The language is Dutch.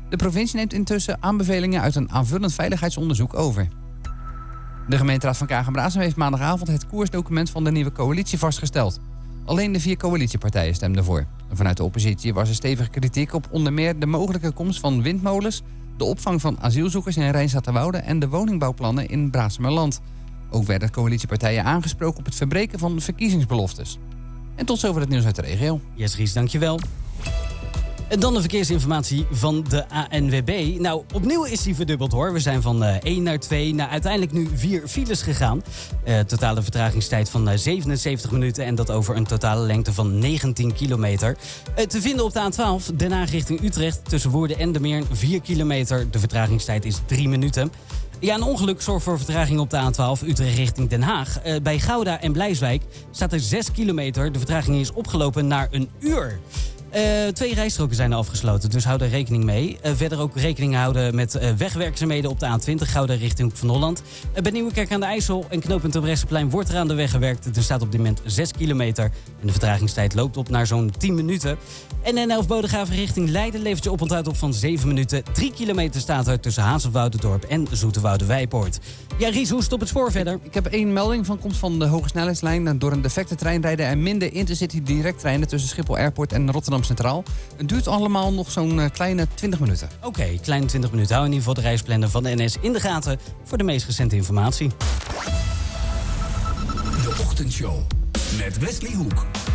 De provincie neemt intussen aanbevelingen uit een aanvullend veiligheidsonderzoek over. De gemeenteraad van Kagen-Braassem heeft maandagavond het koersdocument van de nieuwe coalitie vastgesteld. Alleen de 4 coalitiepartijen stemden voor. Vanuit de oppositie was er stevige kritiek op onder meer de mogelijke komst van windmolens, de opvang van asielzoekers in Rijnstaterwoude en de woningbouwplannen in Braassem-Land. Ook werden coalitiepartijen aangesproken op het verbreken van verkiezingsbeloftes. En tot zover het nieuws uit de regio. Yes, Ries, dankjewel. En dan de verkeersinformatie van de ANWB. Nou, opnieuw is die verdubbeld hoor. We zijn van 1 naar 2 naar uiteindelijk nu 4 files gegaan. Totale vertragingstijd van 77 minuten en dat over een totale lengte van 19 kilometer. Te vinden op de A12 Den Haag richting Utrecht tussen Woerden en De Meern 4 kilometer. De vertragingstijd is 3 minuten. Ja, een ongeluk zorgt voor vertraging op de A12 Utrecht richting Den Haag. Bij Gouda en Blijswijk staat er 6 kilometer. De vertraging is opgelopen naar een uur. 2 rijstroken zijn er afgesloten, dus hou er rekening mee. Verder ook rekening houden met wegwerkzaamheden op de A20 Gouda richting Hoek van Holland. Bij Nieuwekerk aan de IJssel en knooppunt Terbrechtseplein wordt er aan de weg gewerkt. Er staat op dit moment 6 kilometer en de vertragingstijd loopt op naar zo'n 10 minuten. En N11 Bodegraven richting Leiden levert je oponthoud op van 7 minuten. 3 kilometer staat er tussen Hazenwoudendorp en Zoeterwoude-Wijpoort. Ja, Ries, hoe is het op het spoor verder? Ik heb 1 melding van komst van de hogesnelheidslijn. Door een defecte trein rijden er minder Intercity directtreinen tussen Schiphol Airport en Rotterdam Centraal. Het duurt allemaal nog zo'n kleine 20 minuten. Oké, kleine 20 minuten. Hou in ieder geval de reisplanner van de NS in de gaten voor de meest recente informatie. De Ochtendshow met Wesley Hoek.